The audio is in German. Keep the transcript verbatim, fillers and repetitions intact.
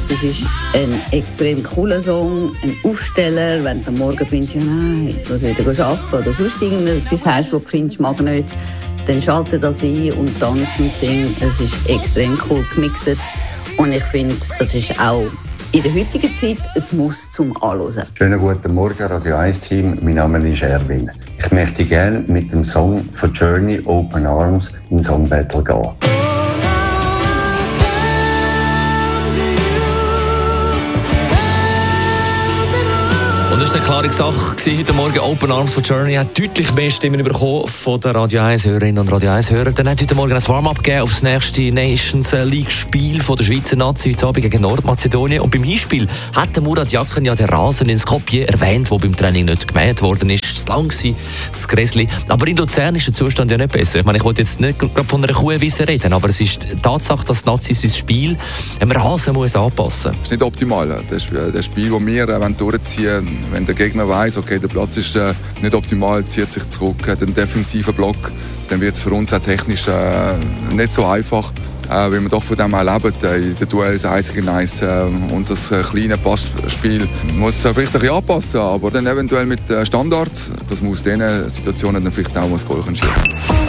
Es ist ein extrem cooler Song, ein Aufsteller, wenn du am Morgen findest, ja nein, jetzt muss ich wieder arbeiten oder sonst irgendetwas hast, wo du findest, mag nicht, dann schalte das ein und tanzen und singen. Es ist extrem cool gemixt und ich finde, das ist auch in der heutigen Zeit ein Muss zum Anhören. Schönen guten Morgen, Radio eins Team. Mein Name ist Erwin. Ich möchte gerne mit dem Song von Journey Open Arms in Song Battle gehen. Und das war eine klare Sache heute Morgen. Open Arms von Journey hat deutlich mehr Stimmen bekommen von den Radio eins-Hörerinnen und Radio eins-Hörern. Dann hat heute Morgen ein Warm-up gegeben auf das nächste Nations League-Spiel von der Schweizer Nazi heute Abend gegen Nordmazedonien. Und beim Hinspiel hat der Murat Yakin ja den Rasen in Skopje erwähnt, der beim Training nicht gemäht worden ist. Es war zu lang, das Gräsli. Aber in Luzern ist der Zustand ja nicht besser. Ich meine, ich wollte jetzt nicht von einer Kuhwiese reden, aber es ist die Tatsache, dass die Nazis das Spiel am Rasen muss anpassen muss. Das ist nicht optimal. Das Spiel, das wir durchziehen wollen, wenn der Gegner weiss, okay, der Platz ist äh, nicht optimal, zieht sich zurück, hat einen defensiven Block, dann wird es für uns auch technisch äh, nicht so einfach, äh, weil wir doch von dem her leben. Äh, der Duell ist eins gegen eins äh, und das äh, kleine Passspiel muss äh, vielleicht ein bisschen anpassen, aber dann eventuell mit äh, Standards, das muss in diesen Situationen dann vielleicht auch mal das Goal schießen.